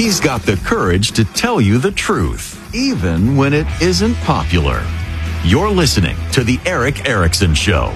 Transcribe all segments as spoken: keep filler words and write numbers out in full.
He's got the courage to tell you the truth, even when it isn't popular. You're listening to The Erick Erickson Show.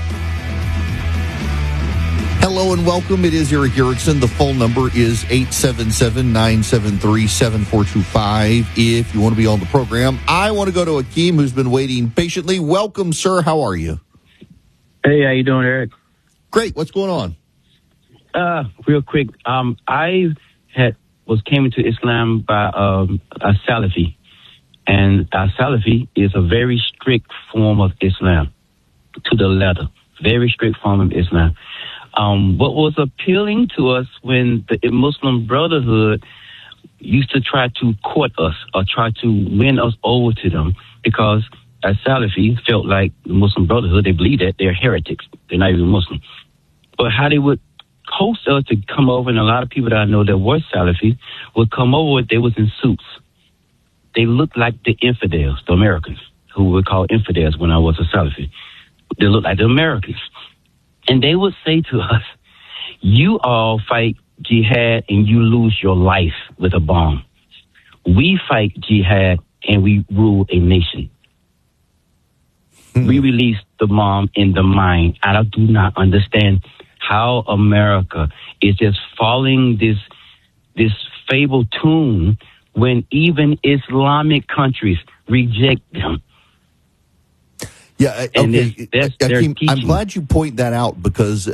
Hello and welcome. It is Erick Erickson. The phone number is eight seven seven, nine seven three, seven four two five if you want to be on the program. I want to go to Akeem, who's been waiting patiently. Welcome, sir. How are you? Hey, how you doing, Eric? Great. What's going on? Uh, real quick, um, I had was came into Islam by um, a Salafi, and a Salafi is a very strict form of Islam, to the letter. Very strict form of Islam. Um, what was appealing to us when the Muslim Brotherhood used to try to court us or try to win us over to them, because as Salafi felt like the Muslim Brotherhood, they believe that they're heretics. They're not even Muslim. But how they would host us to come over, and a lot of people that I know that were Salafi would come over, they was in suits. They looked like the infidels, the Americans, who we call infidels when I was a Salafi. They looked like the Americans. And they would say to us, you all fight jihad and you lose your life with a bomb. We fight jihad and we rule a nation. Hmm. We release the bomb in the mind. I do not understand how America is just following this this fable tune when even Islamic countries reject them. Yeah, okay. Akeem, I'm glad you point that out, because